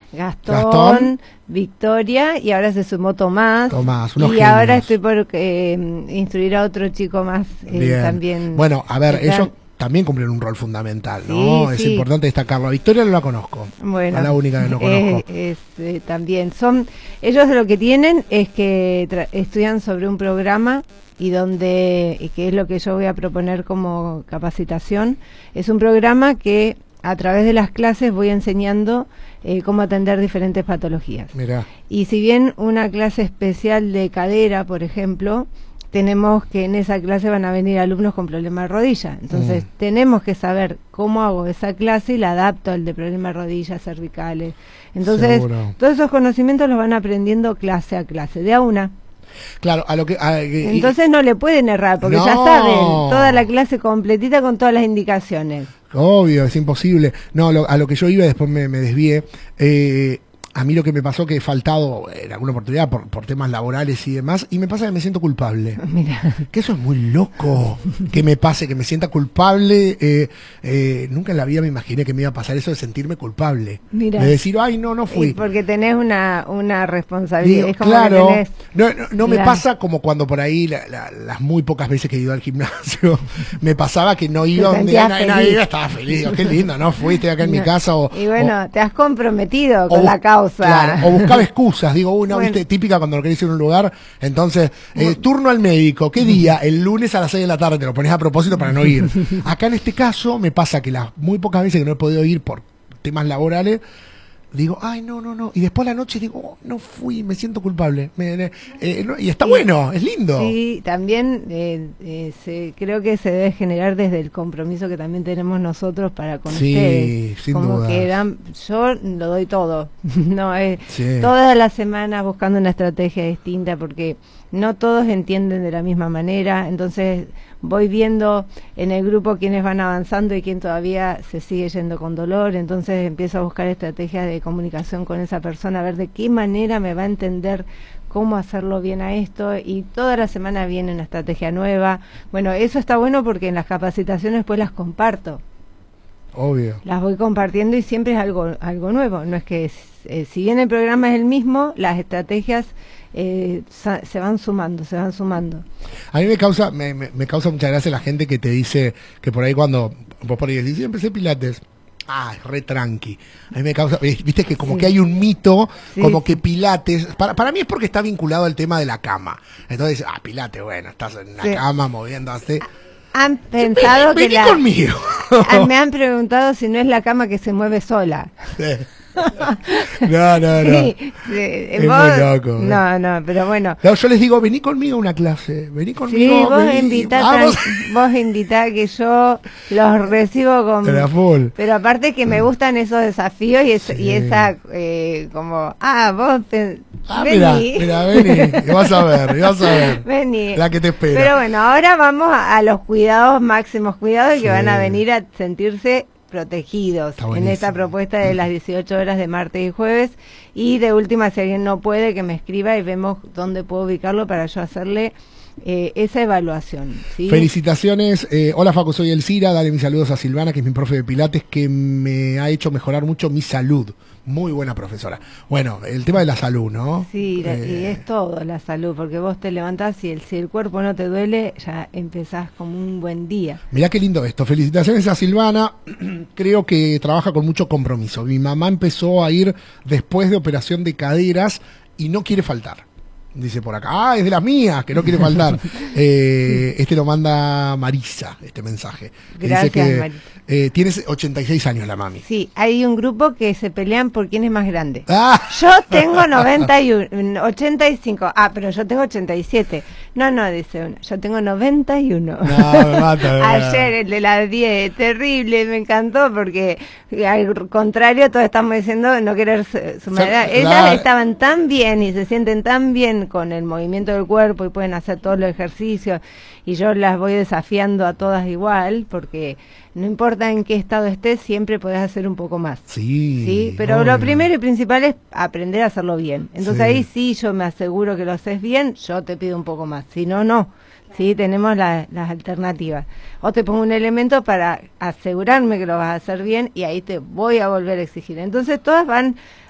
Gastón, Victoria, y ahora se sumó Tomás. Unos y genios. ahora estoy por instruir a otro chico más también. Bueno, a ver, ellos también cumplen un rol fundamental, ¿no? Es importante destacarlo. A Victoria no la conozco. Bueno, es la única que no conozco. También ellos lo que tienen es que estudian sobre un programa y que es lo que yo voy a proponer como capacitación. Es un programa que a través de las clases voy enseñando cómo atender diferentes patologías. Mirá. Y si bien una clase especial de cadera, por ejemplo, tenemos que en esa clase van a venir alumnos con problemas de rodilla. Entonces tenemos que saber cómo hago esa clase y la adapto al de problemas de rodillas, cervicales. Entonces, seguro, todos esos conocimientos los van aprendiendo clase a clase, de a una. Claro, entonces no le pueden errar, porque ya saben toda la clase completita con todas las indicaciones. Obvio, es imposible. No, a lo que yo iba, después me desvié. A mí lo que me pasó que he faltado en alguna oportunidad por temas laborales y demás, y me pasa que me siento culpable. Mira. Que eso es muy loco, que me pase, que me sienta culpable. Nunca en la vida me imaginé que me iba a pasar eso de sentirme culpable. Mira. De decir, ay, no fui. Porque tenés una responsabilidad. Digo, es como claro, que tenés, no me pasa como cuando por ahí las muy pocas veces que he ido al gimnasio, me pasaba que no iba donde nadie estaba feliz. Digo, qué lindo, no fui, estoy acá en mi casa. Y bueno, te has comprometido con la causa. Claro, o buscaba excusas, digo, viste, típica cuando lo querés ir a un lugar, entonces, turno al médico, ¿qué día? El lunes a las 6 de la tarde, te lo pones a propósito para no ir. Acá en este caso me pasa que las muy pocas veces que no he podido ir por temas laborales, digo, ay, no, y después a la noche digo, no fui, me siento culpable, y está bueno, es lindo. Sí, también creo que se debe generar desde el compromiso que también tenemos nosotros para con ustedes. Sin como duda. Que yo lo doy todo, no todas las semanas buscando una estrategia distinta, porque no todos entienden de la misma manera, entonces voy viendo en el grupo quiénes van avanzando y quién todavía se sigue yendo con dolor, entonces empiezo a buscar estrategias de comunicación con esa persona, a ver de qué manera me va a entender cómo hacerlo bien a esto, y toda la semana viene una estrategia nueva. Bueno, eso está bueno porque en las capacitaciones pues las comparto. Obvio. Las voy compartiendo y siempre es algo nuevo, no es que si bien el programa es el mismo, las estrategias se van sumando. A mí me causa mucha gracia la gente que te dice que por ahí cuando vos por ahí decís, sí, empecé Pilates, re tranqui. A mí me causa, viste que como que hay un mito, como que Pilates, para mí es porque está vinculado al tema de la cama. Entonces, Pilates, bueno, estás en la cama moviéndote. Han pensado vení conmigo. Me han preguntado si no es la cama que se mueve sola. No. Es muy loco. No, pero bueno. No, yo les digo, vení conmigo a una clase. Vení conmigo. Sí, vos invitá que yo los recibo con... Pero aparte que me gustan esos desafíos y esa como... vos... vení. Mira, vení. Y vas a ver. Vení. La que te espera. Pero bueno, ahora vamos a los máximos cuidados y que van a venir a sentirse protegidos en esta propuesta de las 18 horas de martes y jueves, y de última, si alguien no puede, que me escriba y vemos dónde puedo ubicarlo para yo hacerle esa evaluación, ¿sí? Felicitaciones. Hola Facu, soy Elcira, dale mis saludos a Silvana, que es mi profe de Pilates, que me ha hecho mejorar mucho mi salud. Muy buena profesora. Bueno, el tema de la salud, ¿no? Sí, y es todo la salud, porque vos te levantás y si el cuerpo no te duele, ya empezás como un buen día. Mirá qué lindo esto. Felicitaciones a Silvana. Creo que trabaja con mucho compromiso. Mi mamá empezó a ir después de operación de caderas y no quiere faltar. Dice por acá, es de las mías, que no quiere faltar. Este lo manda Marisa, este mensaje. Gracias, dice que, Marisa. Tienes 86 años la mami. Sí, hay un grupo que se pelean por quién es más grande. Yo tengo 85. Pero yo tengo 87. No, dice una. Yo tengo 91. No, me mata. Ayer el de las 10, terrible, me encantó porque al contrario, todos estamos diciendo no querer sumar edad. Ellas estaban tan bien y se sienten tan bien con el movimiento del cuerpo y pueden hacer todos los ejercicios, y yo las voy desafiando a todas igual, porque no importa en qué estado estés, siempre podés hacer un poco más. Sí, pero lo primero y principal es aprender a hacerlo bien. Entonces ahí sí yo me aseguro que lo haces bien, yo te pido un poco más, si no, no. Sí, tenemos las alternativas. O te pongo un elemento para asegurarme que lo vas a hacer bien y ahí te voy a volver a exigir. Entonces todas van